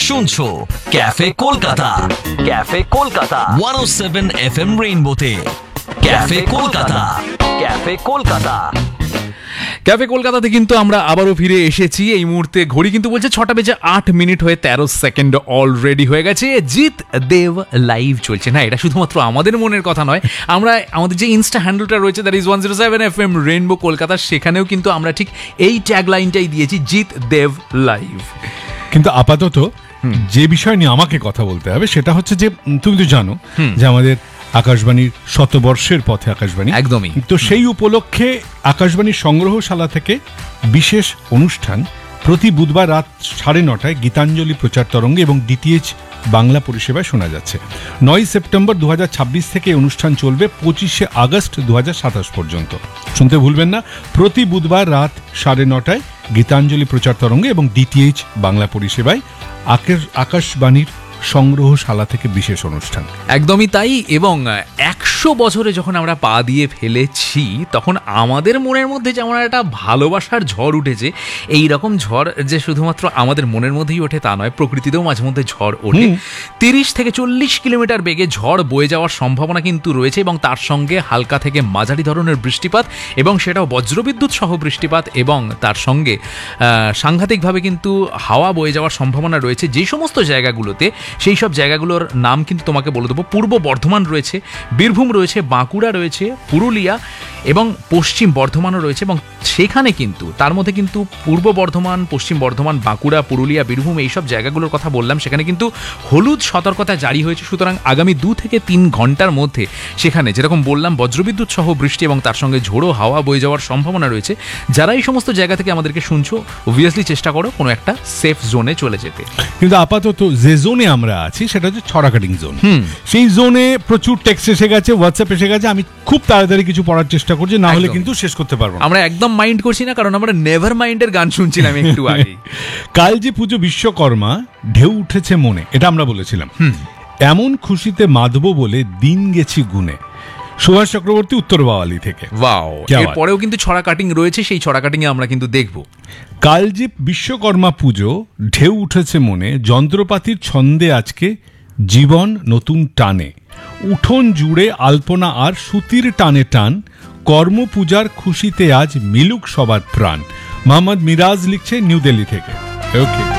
শুনছো cafe Kolkata 107 FM রেইনবোতে। Cafe Kolkata cafe কলকাতাতে কিন্তু আমরা আবারও ফিরে এসেছি। এই মুহূর্তে ঘড়ি কিন্তু বলছে 6:08 হয়ে 13 সেকেন্ড অলরেডি হয়ে গেছে। জিৎ দেব লাইভ চলছে। না, এটা শুধুমাত্র আমাদের মনের কথা নয়, আমরা আমাদের যে ইনস্টা হ্যান্ডেলটা রয়েছে that is 107 FM rainbow Kolkata, সেখানেও কিন্তু আমরা ঠিক এই ট্যাগ লাইনটাই দিয়েছি, জিৎ দেব লাইভ। কিন্তু আপাতত যে বিষয় নিয়ে আমাকে কথা বলতে হবে সেটা হচ্ছে যে তুমি তো জানো যে আমাদের আকাশবাণীর শতবর্ষের পথে আকাশবাণী, একদমই। তো সেই উপলক্ষে আকাশবাণীর সংগ্রহশালা থেকে বিশেষ অনুষ্ঠান প্রতি বুধবার রাত 9:30 গীতাঞ্জলি প্রচার তরঙ্গে এবং ডিটিএইচ বাংলা পরিষেবায় শোনা যাচ্ছে। 9 সেপ্টেম্বর 2026 থেকে অনুষ্ঠান চলবে 25 আগস্ট 2027 পর্যন্ত। শুনতে ভুলবেন না, প্রতি বুধবার রাত 9:30 গীতাঞ্জলি প্রচার তরঙ্গে এবং ডিটিএইচ বাংলা পরিষেবায় আকাশবাণীর সংগ্রহশালা থেকে বিশেষ অনুষ্ঠান। একদমই তাই। এবং 100 বছরে যখন আমরা পা দিয়ে ফেলেছি, তখন আমাদের মনের মধ্যে যেমন একটা ভালোবাসার ঝড় উঠেছে, এই রকম ঝড় যে শুধুমাত্র আমাদের মনের মধ্যেই ওঠে তা নয়, প্রকৃতিতেও মাঝে মধ্যে ঝড় ওঠে। 30 থেকে 40 কিলোমিটার বেগে ঝড় বয়ে যাওয়ার সম্ভাবনা কিন্তু রয়েছে, এবং তার সঙ্গে হালকা থেকে মাঝারি ধরনের বৃষ্টিপাত, এবং সেটাও বজ্রবিদ্যুৎ সহ বৃষ্টিপাত, এবং তার সঙ্গে সাংঘাতিকভাবে কিন্তু হাওয়া বয়ে যাওয়ার সম্ভাবনা রয়েছে। যেই সমস্ত জায়গাগুলোতে, সেই সব জায়গাগুলোর নাম কিন্তু তোমাকে বলে দেবো। পূর্ব বর্ধমান রয়েছে, বীরভূম রয়েছে, বাঁকুড়া রয়েছে, পুরুলিয়া এবং পশ্চিম বর্ধমানও রয়েছে। এবং সেখানে কিন্তু তার মধ্যে কিন্তু পূর্ব বর্ধমান, পশ্চিম বর্ধমান, বাঁকুড়া, পুরুলিয়া, বীরভূম এইসব জায়গাগুলোর কথা বললাম, সেখানে কিন্তু হলুদ সতর্কতা জারি হয়েছে। সুতরাং আগামী 2 থেকে 3 ঘন্টার মধ্যে সেখানে যেরকম বললাম বজ্রবিদ্যুৎ সহ বৃষ্টি এবং তার সঙ্গে ঝোড়ো হাওয়া বয়ে যাওয়ার সম্ভাবনা রয়েছে। যারা এই সমস্ত জায়গা থেকে আমাদেরকে শুনছো, অবভিয়াসলি চেষ্টা করো কোনো একটা সেফ জোনে চলে যেতে। কিন্তু আপাতত যে জোনে আমরা আছি সেটা হচ্ছে ছড়া কাটিং জোন। সেই জোনে প্রচুর টেক্সট এসে গেছে, হোয়াটসঅ্যাপ এসে গেছে। আমি খুব তাড়াতাড়ি কিছু পড়ার চেষ্টা করছি, না হলে কিন্তু শেষ করতে পারবো না। আমরা একদম মাইন্ড করছি না, কারণ আমরা নেভার মাইন্ডের গান শুনছিলাম একটু আগে। কাল যে পুজো বিশ্বকর্মা, ঢেউ উঠেছে মনে, এটা আমরা বলেছিলাম। এমন খুশিতে মাধব বলে দিন গেছি গুনে। সুভাষ চক্রবর্তী, উত্তর বাওয়ালি থেকে। ওয়াও, এরপরেও কিন্তু ছড়া কাটিং রয়েছে, সেই ছড়া কাটিং এ আমরা কিন্তু দেখব। কাল যে বিশ্বকর্মা পুজো, ঢেউ উঠেছে মনে, যন্ত্রপাতির ছন্দে আজকে জীবন নতুন টানে। উঠোন জুড়ে আলপনা আর সুতির টানে টান, কর্মপূজার খুশিতে আজ মিলুক সবার প্রাণ। মোহাম্মদ মিরাজ লিখছে নিউ দিল্লি থেকে। ওকে।